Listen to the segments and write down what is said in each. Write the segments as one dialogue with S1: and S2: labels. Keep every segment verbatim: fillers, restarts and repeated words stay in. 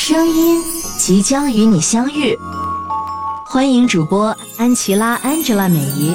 S1: 声音即将与你相遇，欢迎主播安琪拉 Angela 美仪。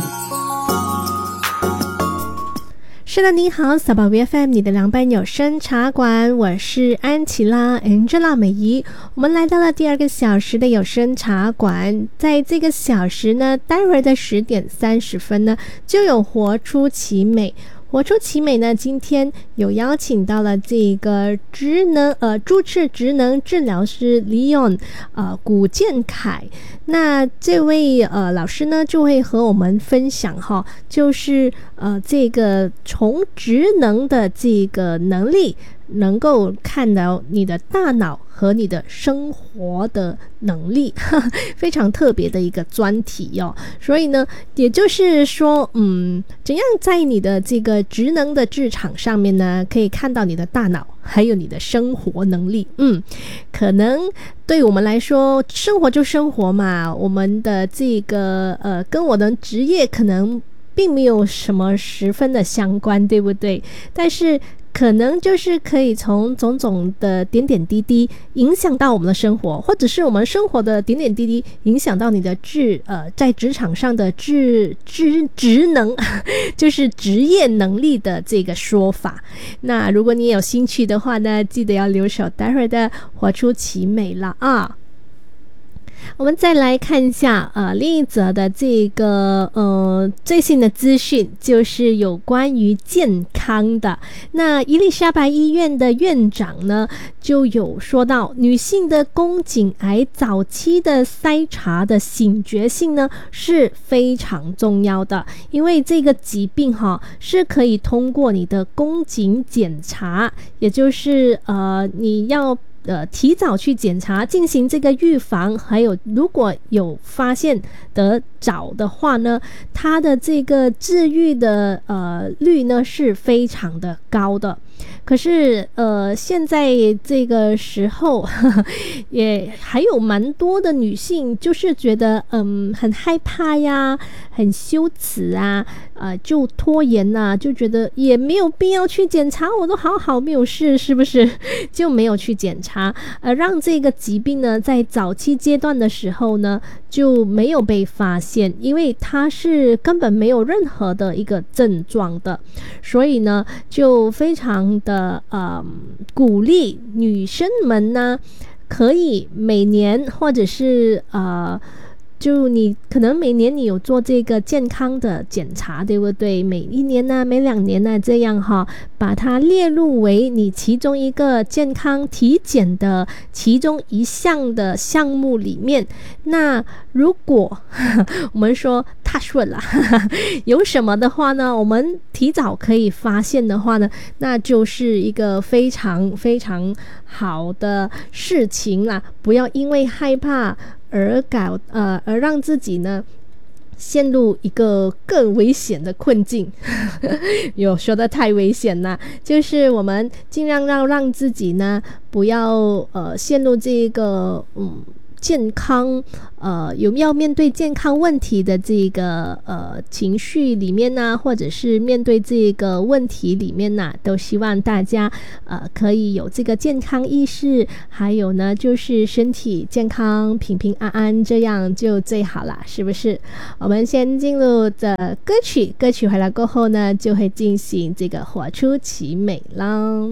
S2: 是的，你好，小宝贝 F M 你的凉拌有声茶馆，我是安琪拉 Angela 美仪。我们来到了第二个小时的有声茶馆，在这个小时呢，待会儿的十点三十分呢，就有活出奇美。活出奇美呢，今天有邀请到了这个职能呃注册职能治疗师 Leon 呃古建凯。那这位呃老师呢，就会和我们分享哈，就是呃这个从职能的这个能力，能够看到你的大脑和你的生活的能力，呵呵，非常特别的一个专题哦。所以呢，也就是说，嗯，怎样在你的这个职能的职场上面呢，可以看到你的大脑，还有你的生活能力。嗯，可能对我们来说，生活就生活嘛，我们的这个呃，跟我的职业可能并没有什么十分的相关，对不对？但是可能就是可以从种种的点点滴滴影响到我们的生活，或者是我们生活的点点滴滴影响到你的职呃在职场上的职职职能，就是职业能力的这个说法。那如果你有兴趣的话呢，记得要留守待会儿的活出奇美了啊。我们再来看一下呃另一则的这个呃最新的资讯，就是有关于健康的。那伊丽莎白医院的院长呢，就有说到女性的宫颈癌早期的筛查的醒觉性呢是非常重要的，因为这个疾病哈是可以通过你的宫颈检查，也就是呃你要呃，提早去检查，进行这个预防，还有如果有发现得早的话呢，它的这个治愈的呃率呢是非常的高的。可是呃，现在这个时候呵呵也还有蛮多的女性，就是觉得嗯很害怕呀，很羞耻啊，呃就拖延呐、啊，就觉得也没有必要去检查，我都好好没有事，是不是？就没有去检查，呃，让这个疾病呢在早期阶段的时候呢就没有被发现，因为它是根本没有任何的一个症状的，所以呢就非常的呃鼓励女生们呢，可以每年或者是呃。就你可能每年你有做这个健康的检查，对不对？每一年呢、啊，每两年呢、啊，这样哈，把它列入为你其中一个健康体检的其中一项的项目里面。那如果呵呵我们说他顺了，有什么的话呢，我们提早可以发现的话呢，那就是一个非常非常好的事情啦。不要因为害怕而搞呃，而让自己呢陷入一个更危险的困境。有说的太危险了，就是我们尽量让让自己呢不要呃陷入这个嗯。健康呃有没有面对健康问题的这个呃情绪里面呢，或者是面对这个问题里面呢，都希望大家呃可以有这个健康意识，还有呢就是身体健康平平安安，这样就最好啦，是不是？我们先进入的歌曲，歌曲回来过后呢，就会进行这个活出奇美啦。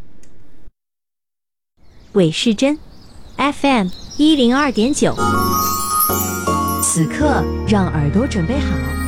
S1: 韦世珍 F M 一零二点九，此刻让耳朵准备好，